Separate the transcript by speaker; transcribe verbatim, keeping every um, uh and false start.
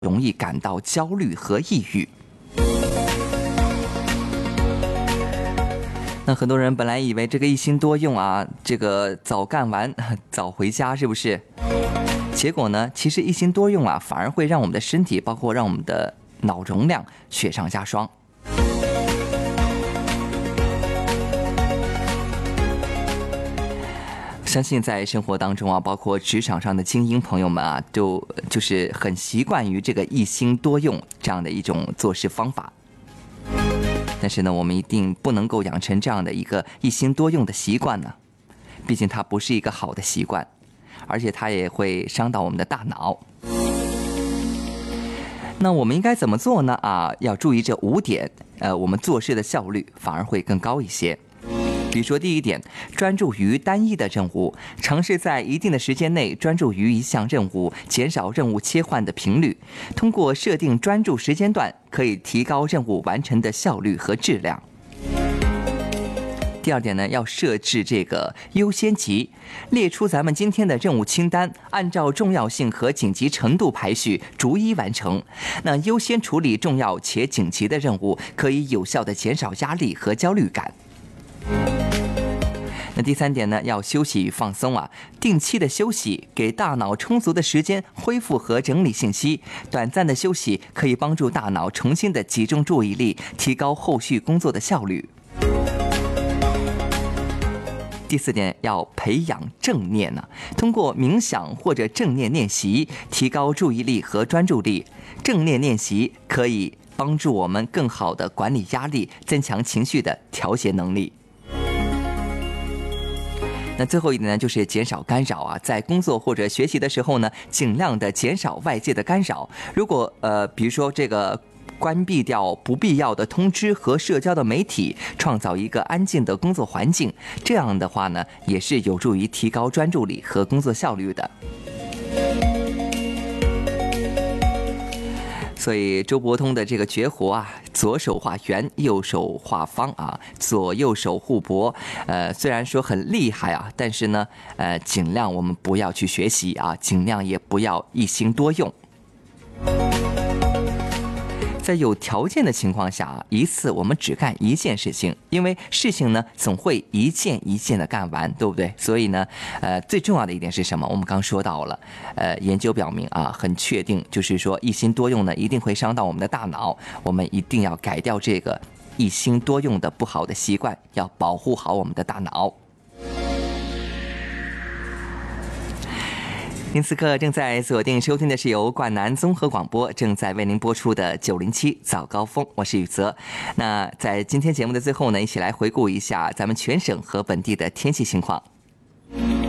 Speaker 1: 容易感到焦虑和抑郁。那很多人本来以为这个一心多用啊，这个早干完早回家，是不是？结果呢，其实一心多用啊，反而会让我们的身体，包括让我们的脑容量雪上加霜。相信在生活当中啊，包括职场上的精英朋友们啊，都就是很习惯于这个一心多用这样的一种做事方法。但是呢，我们一定不能够养成这样的一个一心多用的习惯呢，毕竟它不是一个好的习惯，而且它也会伤到我们的大脑。那我们应该怎么做呢？啊，要注意这五点，呃，我们做事的效率反而会更高一些。比如说，第一点，专注于单一的任务，尝试在一定的时间内专注于一项任务，减少任务切换的频率。通过设定专注时间段，可以提高任务完成的效率和质量。第二点呢，要设置这个优先级，列出咱们今天的任务清单，按照重要性和紧急程度排序，逐一完成。那优先处理重要且紧急的任务，可以有效地减少压力和焦虑感。那第三点呢，要休息与放松啊，定期的休息，给大脑充足的时间恢复和整理信息。短暂的休息可以帮助大脑重新的集中注意力，提高后续工作的效率。第四点，要培养正念呢、啊，通过冥想或者正念练习，提高注意力和专注力。正念练习可以帮助我们更好地管理压力，增强情绪的调节能力。那最后一点呢，就是减少干扰啊，在工作或者学习的时候呢，尽量的减少外界的干扰。如果呃，比如说这个关闭掉不必要的通知和社交的媒体，创造一个安静的工作环境，这样的话呢，也是有助于提高专注力和工作效率的。所以周伯通的这个绝活啊，左手画圆，右手画方啊，左右手互搏。呃，虽然说很厉害啊，但是呢，呃，尽量我们不要去学习啊，尽量也不要一心多用。在有条件的情况下，一次我们只干一件事情，因为事情呢总会一件一件的干完，对不对？所以呢，呃，最重要的一点是什么？我们刚说到了，呃，研究表明啊，很确定，就是说一心多用呢，一定会伤到我们的大脑。我们一定要改掉这个一心多用的不好的习惯，要保护好我们的大脑。您此刻正在锁定收听的是由冠南综合广播正在为您播出的九零七早高峰，我是宇泽。那在今天节目的最后呢，一起来回顾一下咱们全省和本地的天气情况。